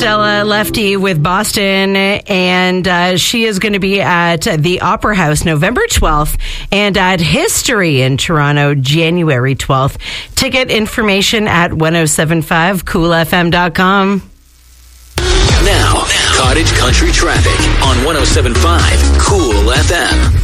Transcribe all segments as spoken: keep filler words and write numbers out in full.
Stella Lefty with Boston, and uh, she is going to be at the Opera House November twelfth and at History in Toronto January twelfth. Ticket information at ten seventy-five cool f m dot com. Now, Cottage Country traffic on ten seventy-five Cool F M.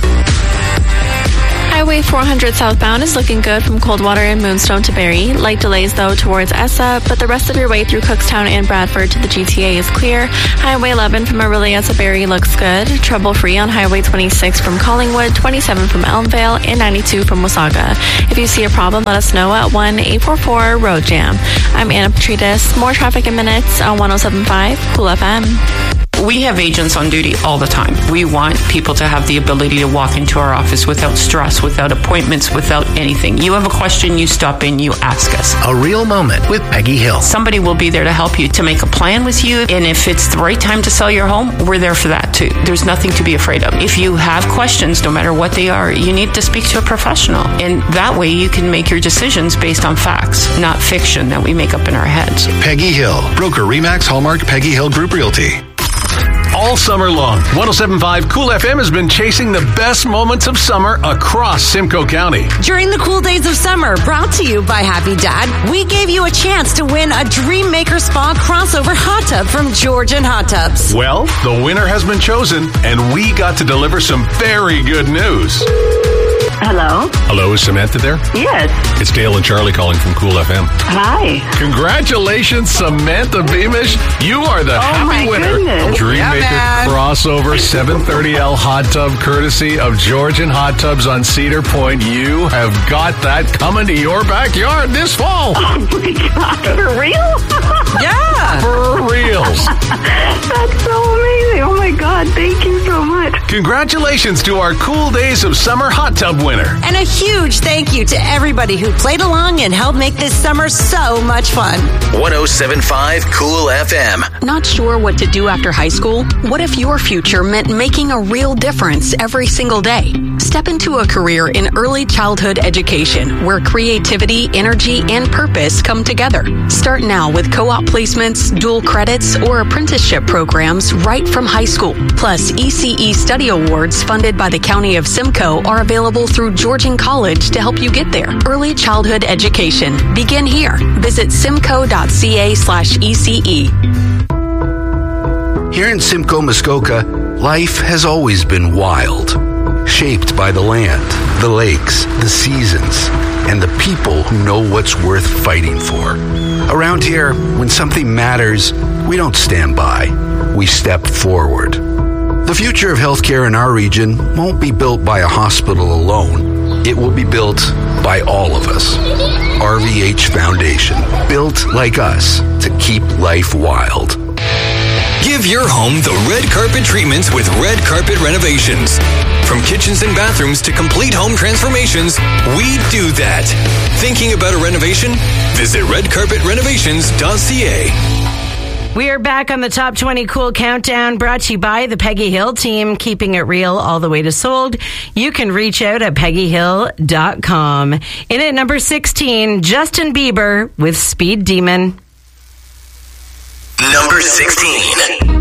Highway four hundred southbound is looking good from Coldwater and Moonstone to Barrie. Light delays, though, towards Essa, but the rest of your way through Cookstown and Bradford to the G T A is clear. Highway eleven from Orillia to Barrie looks good. Trouble-free on Highway twenty-six from Collingwood, twenty-seven from Elmvale, and ninety-two from Wasaga. If you see a problem, let us know at one eight four four road jam. I'm Anna Petrides. More traffic in minutes on ten seventy-five Cool F M. We have agents on duty all the time. We want people to have the ability to walk into our office without stress, without appointments, without anything. You have a question, you stop in, you ask us. A real moment with Peggy Hill. Somebody will be there to help you, to make a plan with you. And if it's the right time to sell your home, we're there for that too. There's nothing to be afraid of. If you have questions, no matter what they are, you need to speak to a professional. And that way you can make your decisions based on facts, not fiction that we make up in our heads. Peggy Hill, broker Remax Hallmark Peggy Hill Group Realty. All summer long, ten seventy-five Cool F M has been chasing the best moments of summer across Simcoe County. During the cool days of summer, brought to you by Happy Dad, we gave you a chance to win a Dream Maker Spa crossover hot tub from Georgian Hot Tubs. Well, the winner has been chosen, and we got to deliver some very good news. Hello? Hello, is Samantha there? Yes. It's Dale and Charlie calling from Cool F M. Hi. Congratulations, Samantha Beamish. You are the oh happy my winner goodness. of Dream Yeah, Maker man. Crossover seven thirty L Hot Tub, courtesy of Georgian Hot Tubs on Cedar Point. You have got that coming to your backyard this fall. Oh my God. For real? Yeah. For reals. That's so amazing. Oh my God. Thank you so much. Congratulations to our Cool Days of Summer Hot Tub winner. And a huge thank you to everybody who played along and helped make this summer so much fun. ten seventy-five Cool F M. Not sure what to do after high school? What if your future meant making a real difference every single day? Step into a career in early childhood education where creativity, energy, and purpose come together. Start now with co-op placements, dual credits, or apprenticeship programs right from high school. Plus, E C E study awards funded by the County of Simcoe are available through Georgian College to help you get there. Early childhood education. Begin here. Visit simcoe.ca slash ECE. Here in Simcoe, Muskoka, life has always been wild. Shaped by the land, the lakes, the seasons, and the people who know what's worth fighting for. Around here, when something matters, we don't stand by. We step forward. The future of healthcare in our region won't be built by a hospital alone. It will be built by all of us. R V H Foundation, built like us to keep life wild. Give your home the red carpet treatments with Red Carpet Renovations. From kitchens and bathrooms to complete home transformations, we do that. Thinking about a renovation? Visit red carpet renovations dot c a. We are back on the Top twenty Cool Countdown, brought to you by the Peggy Hill team, keeping it real all the way to sold. You can reach out at peggy hill dot com. In at number sixteen, Justin Bieber with Speed Demon. Number sixteen.